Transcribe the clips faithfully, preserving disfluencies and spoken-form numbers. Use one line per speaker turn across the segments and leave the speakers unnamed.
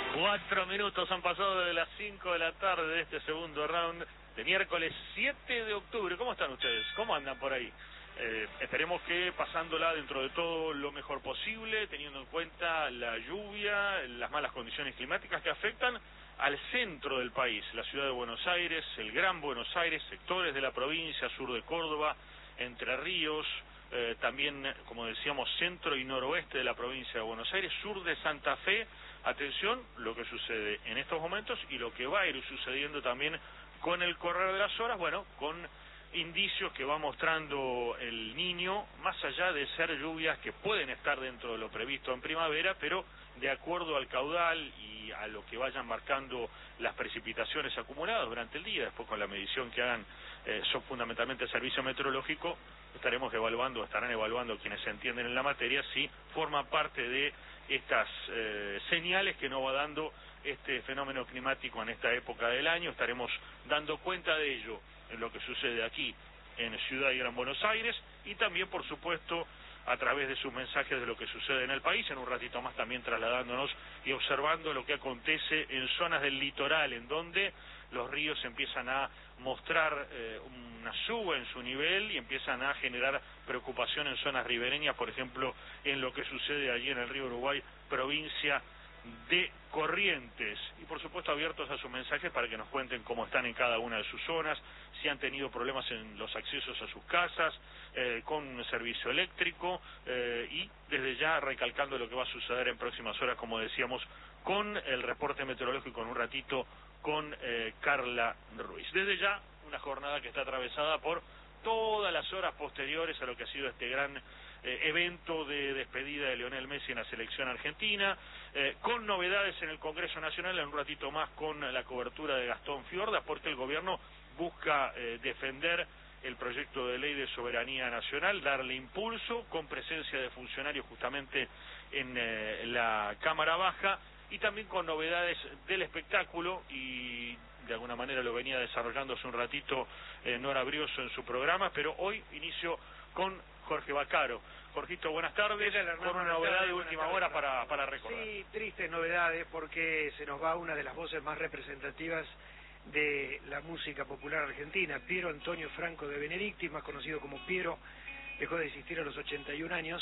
Cuatro minutos han pasado de las cinco de la tarde de este segundo round de miércoles siete de octubre. ¿Cómo están ustedes? ¿Cómo andan por ahí? Eh, esperemos que pasándola dentro de todo lo mejor posible, teniendo en cuenta la lluvia, las malas condiciones climáticas que afectan al centro del país, la ciudad de Buenos Aires, el Gran Buenos Aires, sectores de la provincia, sur de Córdoba, Entre Ríos, eh, también, como decíamos, centro y noroeste de la provincia de Buenos Aires, sur de Santa Fe. Atención, lo que sucede en estos momentos y lo que va a ir sucediendo también con el correr de las horas, bueno, con indicios que va mostrando el Niño, más allá de ser lluvias que pueden estar dentro de lo previsto en primavera, pero de acuerdo al caudal y a lo que vayan marcando las precipitaciones acumuladas durante el día, después con la medición que hagan, eh, son fundamentalmente el servicio meteorológico, estaremos evaluando, estarán evaluando quienes se entienden en la materia, si forma parte de estas eh, señales que nos va dando este fenómeno climático en esta época del año. Estaremos dando cuenta de ello en lo que sucede aquí en Ciudad y Gran Buenos Aires y también, por supuesto, a través de sus mensajes de lo que sucede en el país, en un ratito más también trasladándonos y observando lo que acontece en zonas del litoral, en donde los ríos empiezan a mostrar eh, una suba en su nivel y empiezan a generar preocupación en zonas ribereñas, por ejemplo, en lo que sucede allí en el río Uruguay, provincia de Corrientes. Y por supuesto abiertos a sus mensajes para que nos cuenten cómo están en cada una de sus zonas, si han tenido problemas en los accesos a sus casas, eh, con servicio eléctrico, eh, y desde ya recalcando lo que va a suceder en próximas horas, como decíamos, con el reporte meteorológico en un ratito con eh, Carla Ruiz. Desde ya, una jornada que está atravesada por todas las horas posteriores a lo que ha sido este gran eh, evento de despedida de Lionel Messi en la selección argentina, eh, con novedades en el Congreso Nacional, en un ratito más con la cobertura de Gastón Fiorda, porque el gobierno busca eh, defender el proyecto de ley de soberanía nacional, darle impulso, con presencia de funcionarios justamente en eh, la Cámara Baja, y también con novedades del espectáculo, y de alguna manera lo venía desarrollando hace un ratito eh, Nora Brioso en su programa, pero hoy inicio con Jorge Baccaro. Jorgito, buenas tardes,
tal,
con una novedad de última hora para, para recordar.
Sí, tristes novedades porque se nos va una de las voces más representativas de la música popular argentina, Piero Antonio Franco de Benedictis, más conocido como Piero, dejó de existir a los ochenta y un años,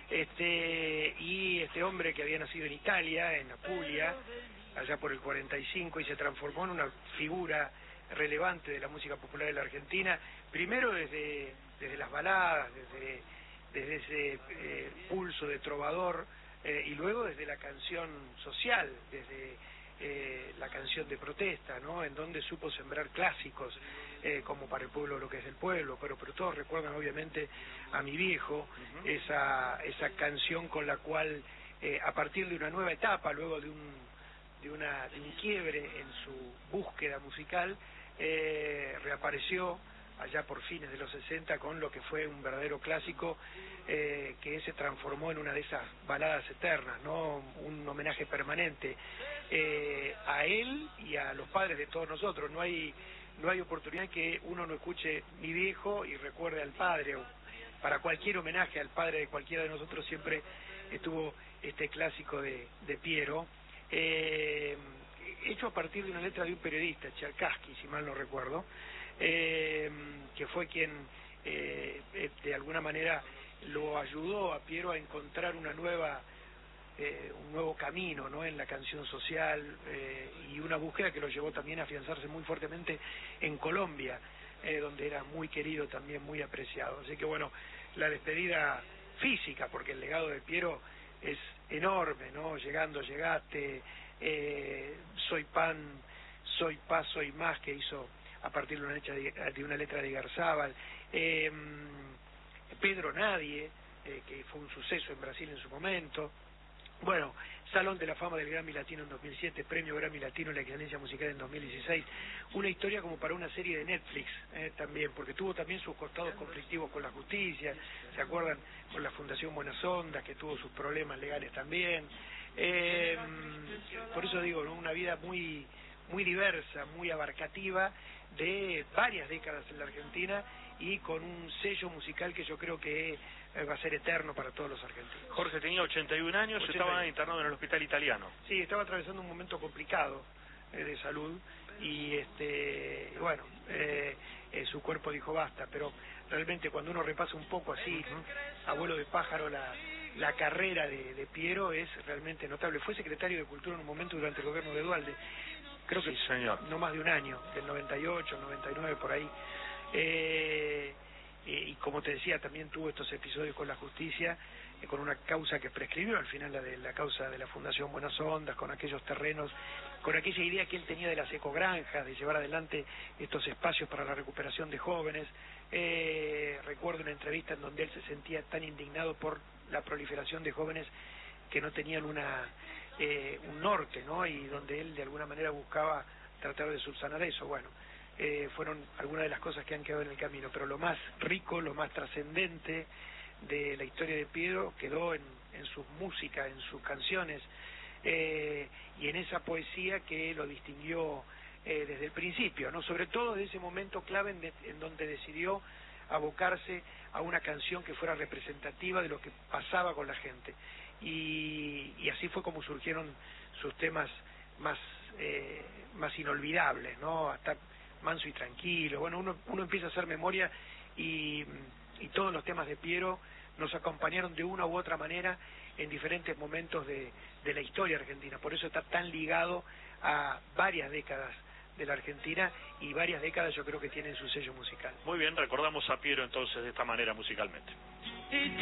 este, y este hombre que había nacido en Italia, en Apulia, allá por el cuarenta y cinco, y se transformó en una figura relevante de la música popular de la Argentina, primero desde, desde las baladas, desde, desde ese eh, pulso de trovador, eh, y luego desde la canción social, desde eh, la canción de protesta, ¿no? En donde supo sembrar clásicos, eh, como Para el pueblo lo que es del pueblo, pero, pero todos recuerdan obviamente a Mi viejo, uh-huh. esa, esa canción con la cual, eh, a partir de una nueva etapa, luego de un, de una, de un quiebre en su búsqueda musical, eh, reapareció allá por fines de los sesenta con lo que fue un verdadero clásico, eh, que se transformó en una de esas baladas eternas, ¿no? Un homenaje permanente eh, a él y a los padres de todos nosotros. No hay no hay oportunidad que uno no escuche Mi viejo y recuerde al padre. Para cualquier homenaje al padre de cualquiera de nosotros siempre estuvo este clásico de, de Piero, eh, hecho a partir de una letra de un periodista, Cherkassky, si mal no recuerdo, eh, que fue quien eh, de alguna manera lo ayudó a Piero a encontrar una nueva eh, un nuevo camino, ¿no? En la canción social, eh, y una búsqueda que lo llevó también a afianzarse muy fuertemente en Colombia, eh, donde era muy querido, también muy apreciado. Así que bueno, la despedida física, porque el legado de Piero es enorme, ¿no? Llegando, llegaste, eh, Soy pan, soy paz, soy más, que hizo a partir de una letra de, de, una letra de Garzábal, eh, Pedro Nadie, eh, que fue un suceso en Brasil en su momento. Bueno, Salón de la Fama del Grammy Latino en dos mil siete, Premio Grammy Latino en la Excelencia Musical en dos mil dieciséis, una historia como para una serie de Netflix, eh, también, porque tuvo también sus costados conflictivos con la justicia, ¿se acuerdan? Con la Fundación Buenas Ondas, que tuvo sus problemas legales también, eh, por eso digo, ¿no? Una vida muy, muy diversa, muy abarcativa, de varias décadas en la Argentina, y con un sello musical que yo creo que eh, va a ser eterno para todos los argentinos.
Jorge tenía ochenta y un años, ochenta y uno. Estaba internado en el hospital italiano.
Sí, estaba atravesando un momento complicado eh, de salud y este bueno, eh, eh, su cuerpo dijo basta, pero realmente cuando uno repasa un poco así, uh-huh. abuelo de pájaro, la, la carrera de, de Piero es realmente notable. Fue secretario de Cultura en un momento durante el gobierno de Duhalde, creo que
sí, señor.
no más de un año, del noventa y ocho, noventa y nueve, por ahí. Eh, eh, y como te decía, también tuvo estos episodios con la justicia, eh, con una causa que prescribió, al final la de la causa de la Fundación Buenas Ondas, con aquellos terrenos, con aquella idea que él tenía de las ecogranjas, de llevar adelante estos espacios para la recuperación de jóvenes. Eh, recuerdo una entrevista en donde él se sentía tan indignado por la proliferación de jóvenes que no tenían una eh, un norte, ¿no? Y donde él de alguna manera buscaba tratar de subsanar eso. Bueno, eh, fueron algunas de las cosas que han quedado en el camino, pero lo más rico, lo más trascendente de la historia de Piero quedó en, en sus músicas, en sus canciones, eh, y en esa poesía que lo distinguió eh, desde el principio, ¿no? Sobre todo de ese momento clave en, de, en donde decidió abocarse a una canción que fuera representativa de lo que pasaba con la gente, y, y así fue como surgieron sus temas más eh, más inolvidables, ¿no? Hasta Manso y Tranquilo. Bueno, uno, uno empieza a hacer memoria y, y todos los temas de Piero nos acompañaron de una u otra manera en diferentes momentos de, de la historia argentina. Por eso está tan ligado a varias décadas de la Argentina, y varias décadas yo creo que tienen su sello musical.
Muy bien, recordamos a Piero entonces de esta manera musicalmente.